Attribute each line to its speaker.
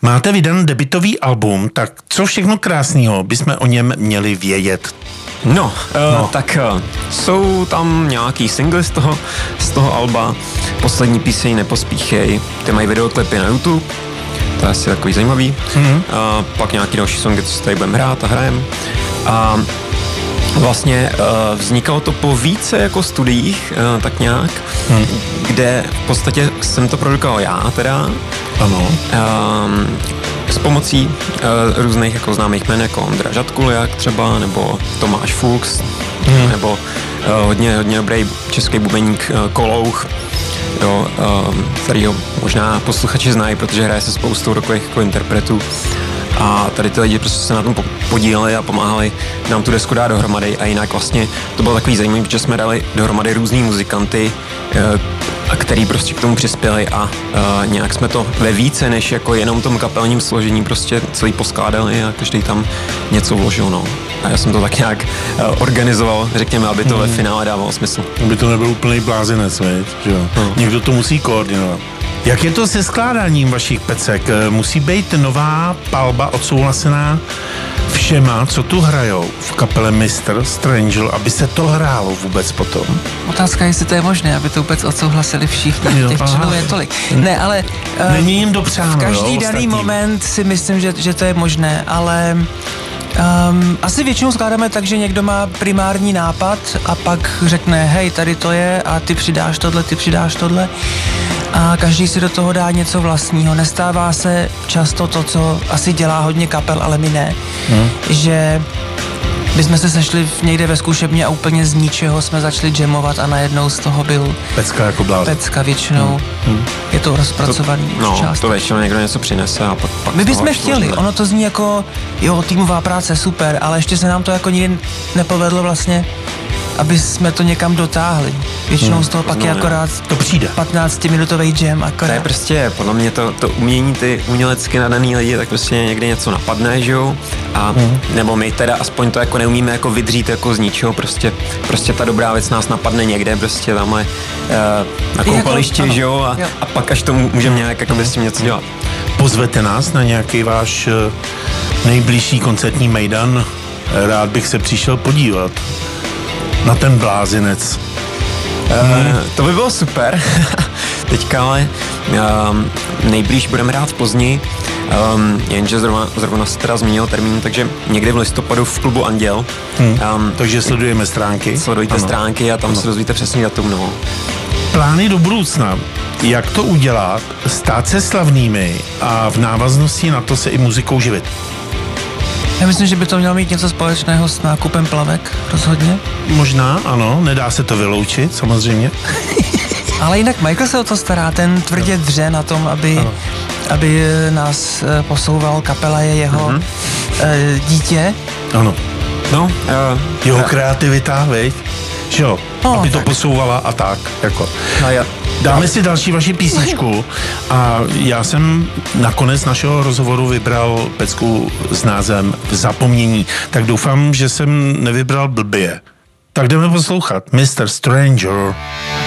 Speaker 1: Máte vydan debutový album, tak co všechno krásného bychom o něm měli vědět?
Speaker 2: Tak jsou tam nějaký singly z toho alba. Poslední píseň Nepospíchej, ty mají videoklipy na YouTube, to je asi takový zajímavý. Pak nějaký další songy, co tady budeme hrát a hrajem. A vlastně vznikalo to po více jako studiích, tak nějak, kde v podstatě jsem to produkoval já teda.
Speaker 1: Ano.
Speaker 2: S pomocí různých jako známých jmen, jako Ondra Žadkuliak třeba, nebo Tomáš Fuchs, nebo hodně dobrý český bubeník Kolouch, kterýho možná posluchači znají, protože hraje se spoustou rokových jako interpretů. A tady ty lidi prostě se na tom podíleli a pomáhali nám tu desku dát dohromady a jinak vlastně to bylo takový zajímavý, protože jsme dali dohromady různý muzikanty, který prostě k tomu přispěli a nějak jsme to ve více než jako jenom tom kapelním složení prostě celý poskládali a každý tam něco vložil, no. A já jsem to tak nějak organizoval, řekněme, aby to ve finále dávalo smysl.
Speaker 1: Aby to nebyl úplný blázinec, že jo? Někdo to musí koordinovat. Jak je to se skládáním vašich pecek? Musí být nová palba odsouhlasená všema, co tu hrajou v kapele Mr. Strange, aby se to hrálo vůbec potom?
Speaker 3: Otázka, jestli to je možné, aby to vůbec odsouhlasili všichni. Těch členů je tolik. Ne, ale
Speaker 1: není jim dopřáno,
Speaker 3: v každý daný moment si myslím, že to je možné, ale asi většinou skládáme tak, že někdo má primární nápad a pak řekne, hej, tady to je a ty přidáš tohle. A každý si do toho dá něco vlastního. Nestává se často to, co asi dělá hodně kapel, ale my ne. Že bychom se sešli někde ve zkušebně a úplně z ničeho jsme začali jamovat a najednou z toho byl
Speaker 1: pecka jako blázen.
Speaker 3: Pecka většinou. Je to rozpracovaný část.
Speaker 2: To většinou někdo něco přinese a pak
Speaker 3: my bychom chtěli, ono to zní jako, týmová práce, super, ale ještě se nám to jako nikdy nepovedlo vlastně, aby jsme to někam dotáhli. Většinou z toho pak je akorát
Speaker 1: to přijde.
Speaker 3: 15-minutový jam akorát.
Speaker 2: To je prostě, podle mě to umění, ty umělecky nadaný lidi, tak prostě někdy něco napadne, že jo? A nebo my teda aspoň to jako neumíme jako vydřít jako z ničeho, prostě ta dobrá věc nás napadne někde, prostě tamhle na koupališti, že jo? A pak až to můžeme nějak jako s tím něco dělat.
Speaker 1: Pozvete nás na nějaký váš nejbližší koncertní mejdan? Rád bych se přišel podívat na ten blázinec.
Speaker 2: To by bylo super. Teďka ale nejblíž budeme hrát v Plzni, jenže zrovna se teda zmínil termín, takže někdy v listopadu v klubu Anděl.
Speaker 1: Takže sledujeme stránky.
Speaker 2: Sledujte stránky a tam se dozvíte přesný datum. No.
Speaker 1: Plány do budoucna. Jak to udělat, stát se slavnými a v návaznosti na to se i muzikou živit?
Speaker 3: Já myslím, že by to mělo mít něco společného s nákupem plavek, rozhodně.
Speaker 1: Možná, ano, nedá se to vyloučit, samozřejmě.
Speaker 3: Ale jinak Michael se o to stará, ten tvrdě dře na tom, aby nás posouval, kapela je jeho dítě.
Speaker 1: Ano. Jeho kreativita, viď? Jo, aby to posouvala a tak, jako. Dáme si další vaši písničku a já jsem nakonec našeho rozhovoru vybral pecku s názvem Zapomnění, tak doufám, že jsem nevybral blbě. Tak jdeme poslouchat Mr. Stranger.